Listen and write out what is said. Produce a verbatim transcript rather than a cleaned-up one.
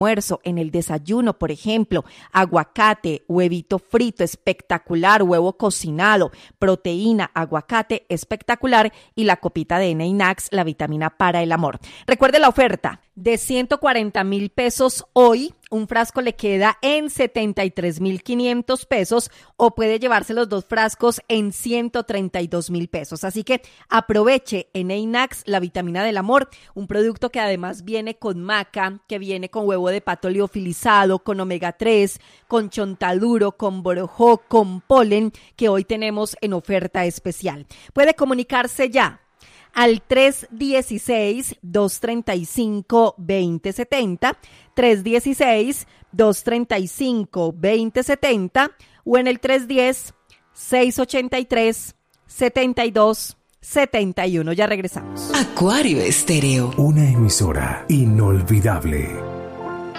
almuerzo, en el desayuno, por ejemplo, aguacate, huevito frito, espectacular, huevo cocinado, proteína, aguacate, espectacular, y la copita de Enainax, la vitamina para el amor. Recuerde la oferta de ciento cuarenta mil pesos hoy, un frasco le queda en setenta y tres mil quinientos pesos, o puede llevarse los dos frascos en ciento treinta y dos mil pesos. Así que aproveche Enainax, la vitamina del amor, un producto que además viene con maca, que viene con huevo de pato liofilizado, con omega tres, con chontaduro, con borojó, con polen, que hoy tenemos en oferta especial. Puede comunicarse ya al tres uno seis, dos tres cinco, dos cero siete cero, tres uno seis, dos tres cinco, dos cero siete cero, o en el tres uno cero, seis ocho tres, siete dos siete uno. Ya regresamos. Acuario Estéreo, una emisora inolvidable.